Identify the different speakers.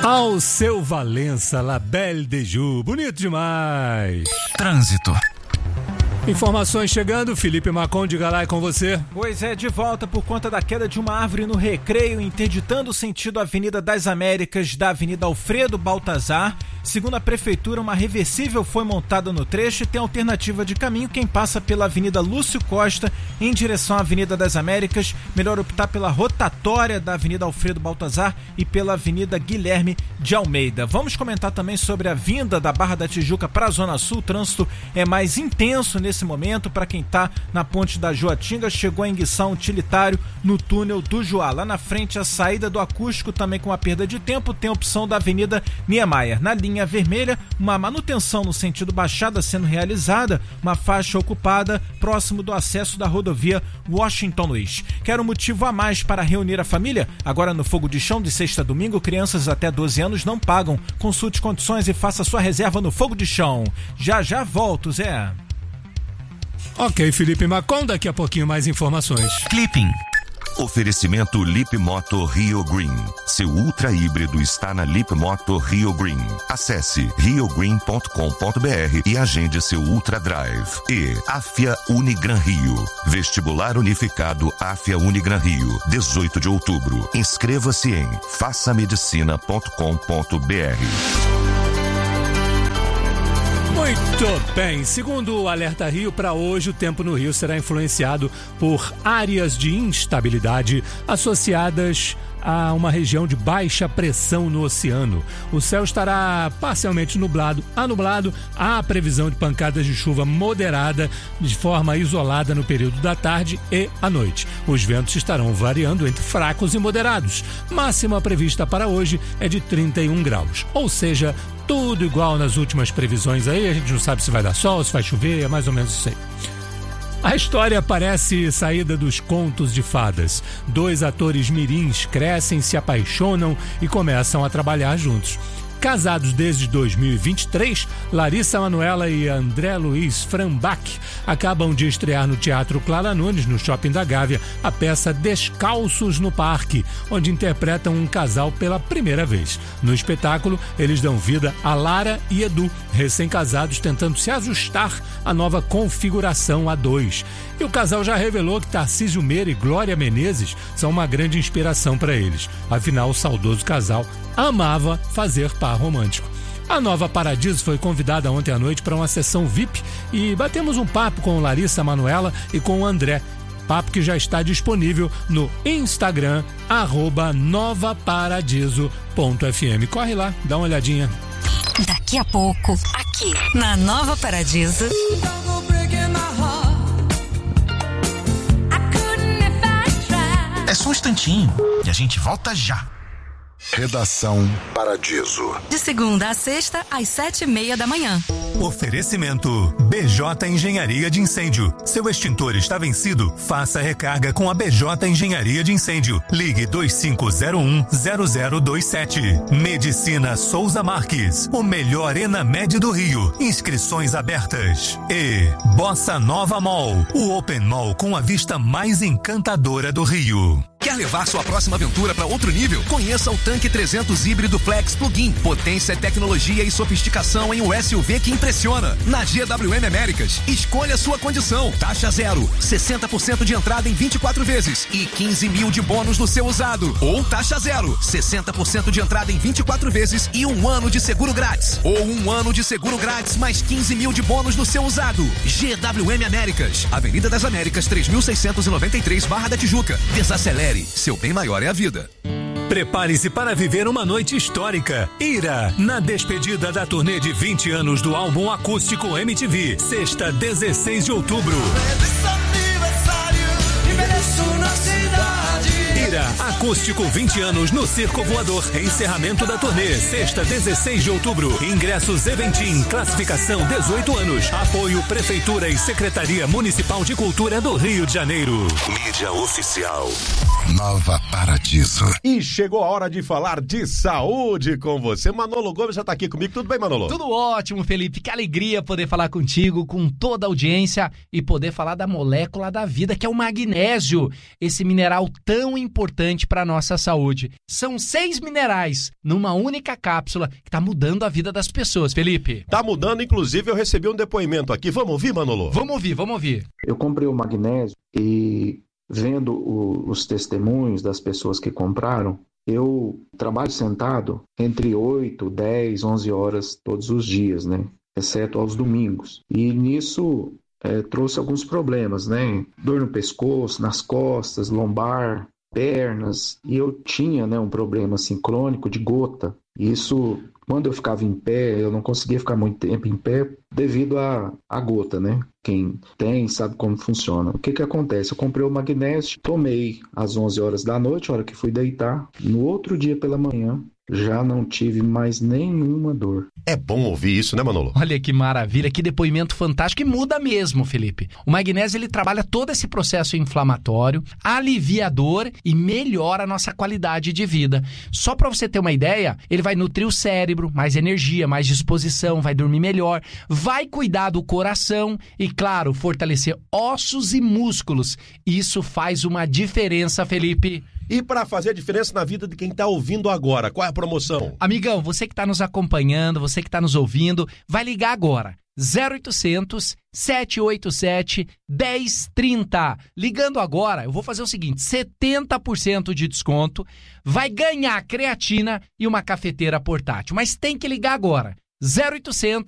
Speaker 1: Alceu Valença, La Belle de Ju, bonito demais.
Speaker 2: Trânsito.
Speaker 1: Informações chegando, Felipe Macon, diga lá, é com você.
Speaker 3: Pois é, de volta por conta da queda de uma árvore no Recreio, interditando o sentido Avenida das Américas da Avenida Alfredo Baltazar. Segundo a Prefeitura, uma reversível foi montada no trecho e tem alternativa de caminho. Quem passa pela Avenida Lúcio Costa em direção à Avenida das Américas, melhor optar pela rotatória da Avenida Alfredo Baltazar e pela Avenida Guilherme de Almeida. Vamos comentar também sobre a vinda da Barra da Tijuca para a Zona Sul. O trânsito é mais intenso nesse momento. Para quem está na Ponte da Joatinga, chegou a enguiçar um utilitário no túnel do Joá. Lá na frente, a saída do Acústico também com a perda de tempo. Tem a opção da Avenida Niemeyer. Na linha vermelha, uma manutenção no sentido Baixada sendo realizada, uma faixa ocupada próximo do acesso da rodovia Washington Luiz. Quer um motivo a mais para reunir a família? Agora no Fogo de Chão, de sexta a domingo, crianças até 12 anos não pagam. Consulte condições e faça sua reserva no Fogo de Chão. Já volto, Zé.
Speaker 1: Ok, Felipe Macon, daqui a pouquinho mais informações.
Speaker 2: Clipping.
Speaker 4: Oferecimento Lip Moto Rio Green. Seu ultra híbrido está na Lip Moto Rio Green. Acesse riogreen.com.br e agende seu Ultra Drive. E Afia Unigran Rio. Vestibular Unificado Afia Unigran Rio. 18 de outubro. Inscreva-se em façamedicina.com.br.
Speaker 1: Muito bem, segundo o Alerta Rio, para hoje o tempo no Rio será influenciado por áreas de instabilidade associadas a uma região de baixa pressão no oceano. O céu estará parcialmente nublado a nublado, há previsão de pancadas de chuva moderada de forma isolada no período da tarde e à noite. Os ventos estarão variando entre fracos e moderados. Máxima prevista para hoje é de 31 graus, ou seja, tudo igual nas últimas previsões aí, a gente não sabe se vai dar sol, se vai chover, é mais ou menos isso aí. A história parece saída dos contos de fadas. 2 atores mirins crescem, se apaixonam e começam a trabalhar juntos. Casados desde 2023, Larissa Manoela e André Luiz Frambach acabam de estrear no Teatro Clara Nunes, no Shopping da Gávea, a peça Descalços no Parque, onde interpretam um casal pela primeira vez. No espetáculo, eles dão vida a Lara e Edu, recém-casados tentando se ajustar à nova configuração A2. E o casal já revelou que Tarcísio Meira e Glória Menezes são uma grande inspiração para eles. Afinal, o saudoso casal amava fazer par romântico. A Nova Paradiso foi convidada ontem à noite para uma sessão VIP e batemos um papo com Larissa Manoela e com o André. Papo que já está disponível no Instagram, @novaparadiso.fm. Corre lá, dá uma olhadinha.
Speaker 5: Daqui a pouco, aqui na Nova Paradiso.
Speaker 2: É só um instantinho e a gente volta já.
Speaker 6: Redação Paradiso.
Speaker 5: De segunda a sexta, às 7h30 da manhã.
Speaker 7: Oferecimento BJ Engenharia de Incêndio. Seu extintor está vencido? Faça recarga com a BJ Engenharia de Incêndio. Ligue 2501-0027. Medicina Souza Marques. O melhor Enamed do Rio. Inscrições abertas. E Bossa Nova Mall. O Open Mall com a vista mais encantadora do Rio.
Speaker 8: Quer levar sua próxima aventura para outro nível? Conheça o Tanque 300 Híbrido Flex Plug-in. Potência, tecnologia e sofisticação em um SUV que impressiona. Na GWM Américas, escolha sua condição. Taxa zero, 60% de entrada em 24 vezes e 15 mil de bônus no seu usado. Ou taxa zero, 60% de entrada em 24 vezes e 1 ano de seguro grátis. Ou 1 ano de seguro grátis mais 15 mil de bônus no seu usado. GWM Américas, Avenida das Américas, 3693, Barra da Tijuca. Desacelere. Seu bem maior é a vida.
Speaker 7: Prepare-se para viver uma noite histórica. Ira, na despedida da turnê de 20 anos do álbum acústico MTV, sexta, 16 de outubro. Ira, acústico 20 anos no Circo Voador. Encerramento da turnê, sexta, 16 de outubro. Ingressos Eventim, classificação 18 anos. Apoio Prefeitura e Secretaria Municipal de Cultura do Rio de Janeiro.
Speaker 4: Mídia oficial.
Speaker 6: Nova Paradiso.
Speaker 9: E chegou a hora de falar de saúde com você. Manolo Gomes já tá aqui comigo. Tudo bem, Manolo?
Speaker 10: Tudo ótimo, Felipe. Que alegria poder falar contigo, com toda a audiência e poder falar da molécula da vida, que é o magnésio. Esse mineral tão importante importante para a nossa saúde. São 6 minerais numa única cápsula que tá mudando a vida das pessoas, Felipe.
Speaker 9: Tá mudando, inclusive eu recebi um depoimento aqui. Vamos ouvir, Manolo?
Speaker 10: Vamos ouvir.
Speaker 11: Eu comprei o magnésio e vendo os testemunhos das pessoas que compraram, eu trabalho sentado entre 8, 10, 11 horas todos os dias, né? Exceto aos domingos. E nisso trouxe alguns problemas, né? Dor no pescoço, nas costas, lombar, pernas. E eu tinha, né, um problema assim, crônico de gota. Isso, quando eu ficava em pé, eu não conseguia ficar muito tempo em pé devido à gota, né? Quem tem sabe como funciona. O que acontece? Eu comprei o magnésio, tomei às 11 horas da noite, a hora que fui deitar. No outro dia pela manhã, já não tive mais nenhuma dor.
Speaker 9: É bom ouvir isso, né, Manolo?
Speaker 10: Olha que maravilha, que depoimento fantástico, e muda mesmo, Felipe. O magnésio, ele trabalha todo esse processo inflamatório, alivia a dor e melhora a nossa qualidade de vida. Só para você ter uma ideia, ele vai nutrir o cérebro, mais energia, mais disposição, vai dormir melhor, vai cuidar do coração e, claro, fortalecer ossos e músculos. Isso faz uma diferença, Felipe.
Speaker 9: E para fazer a diferença na vida de quem está ouvindo agora, qual é a promoção?
Speaker 10: Amigão, você que está nos acompanhando, você que está nos ouvindo, vai ligar agora. 0800 787 1030. Ligando agora, eu vou fazer o seguinte, 70% de desconto, vai ganhar creatina e uma cafeteira portátil. Mas tem que ligar agora. 0800